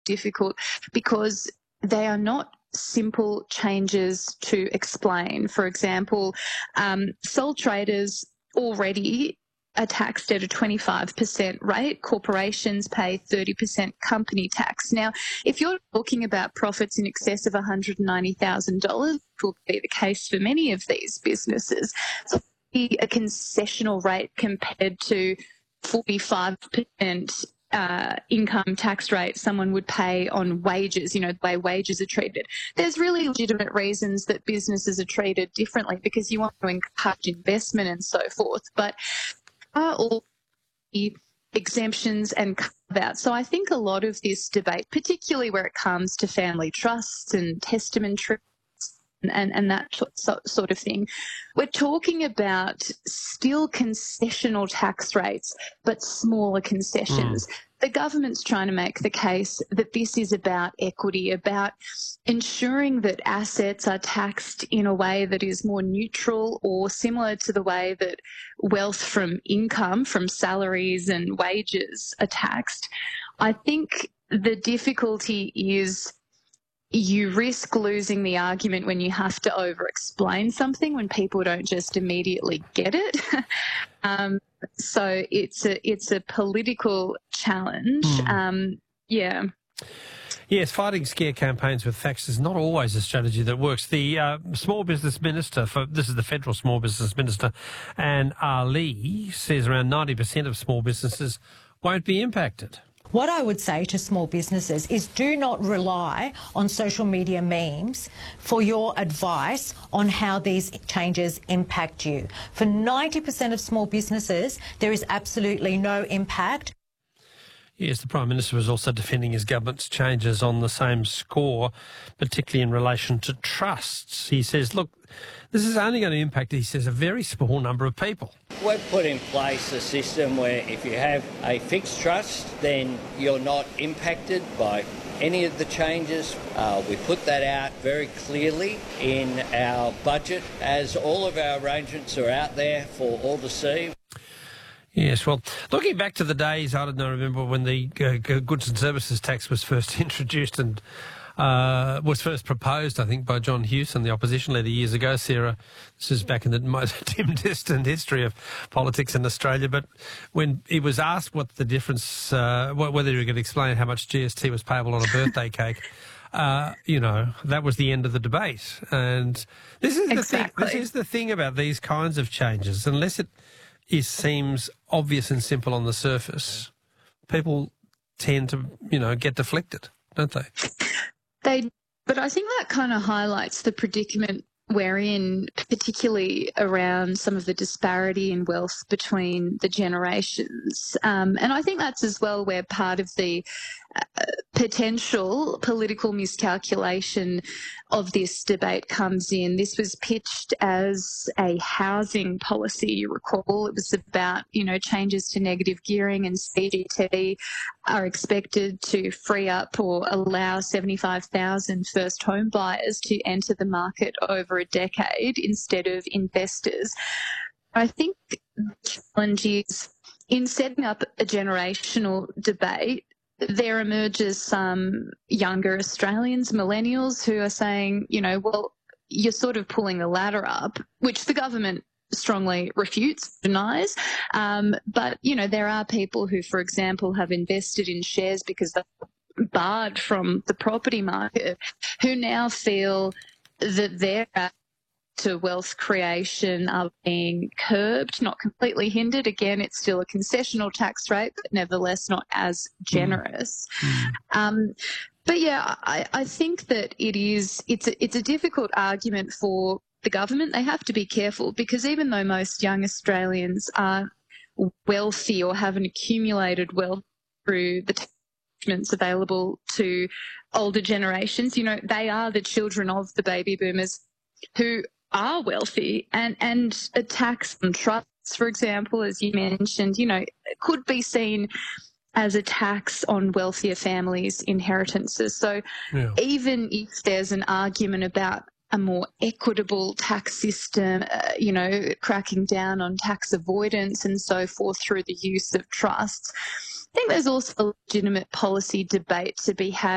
difficult because they are not simple changes to explain. For example, sole traders already are taxed at a 25% rate. Corporations pay 30% company tax. Now, if you're talking about profits in excess of $190,000, which will be the case for many of these businesses, so a concessional rate compared to 45% income tax rate someone would pay on wages, the way wages are treated. There's really legitimate reasons that businesses are treated differently because you want to encourage investment and so forth. But are all the exemptions and carve-outs. So I think a lot of this debate, particularly where it comes to family trusts and testamentary and that sort of thing, we're talking about still concessional tax rates, but smaller concessions. The government's trying to make the case that this is about equity, about ensuring that assets are taxed in a way that is more neutral or similar to the way that wealth from income, from salaries and wages are taxed. I think the difficulty is you risk losing the argument when you have to over-explain something when people don't just immediately get it. So it's a political challenge. Yeah. Yes, fighting scare campaigns with facts is not always a strategy that works. The small business minister, this is the federal small business minister, Anne Ali, says around 90% of small businesses won't be impacted. What I would say to small businesses is do not rely on social media memes for your advice on how these changes impact you. For 90% of small businesses, there is absolutely no impact. Yes, the Prime Minister was also defending his government's changes on the same score, particularly in relation to trusts. He says, look, this is only going to impact, he says, a very small number of people. We've put in place a system where if you have a fixed trust, then you're not impacted by any of the changes. We put that out very clearly in our budget, as all of our arrangements are out there for all to see. Yes, well, looking back to the days, I don't know, remember when the goods and services tax was first introduced and was first proposed, I think, by John Hewson, the opposition leader, years ago. Sarah, this is back in the dim, distant history of politics in Australia. But when he was asked what the difference, whether he could explain how much GST was payable on a birthday cake, that was the end of the debate. And this is the thing. This is the thing about these kinds of changes. Unless it seems obvious and simple on the surface, people tend to, get deflected, don't they? But I think that kind of highlights the predicament we're in, particularly around some of the disparity in wealth between the generations. And I think that's as well where part of the potential political miscalculation of this debate comes in. This was pitched as a housing policy, you recall. It was about, changes to negative gearing and CGT are expected to free up or allow 75,000 first home buyers to enter the market over a decade instead of investors. I think the challenge is in setting up a generational debate, there emerges some younger Australians, millennials, who are saying, well, you're sort of pulling the ladder up, which the government strongly refutes, denies. But, there are people who, for example, have invested in shares because they're barred from the property market, who now feel that their to wealth creation are being curbed, not completely hindered. Again, it's still a concessional tax rate, but nevertheless not as generous. But yeah, I think that it's a difficult argument for the government. They have to be careful because even though most young Australians are wealthy or have an accumulated wealth through the attachments available to older generations, they are the children of the baby boomers who are wealthy, and a tax on trusts, for example, as you mentioned, could be seen as a tax on wealthier families' inheritances. So even if there's an argument about a more equitable tax system, cracking down on tax avoidance and so forth through the use of trusts, I think there's also a legitimate policy debate to be had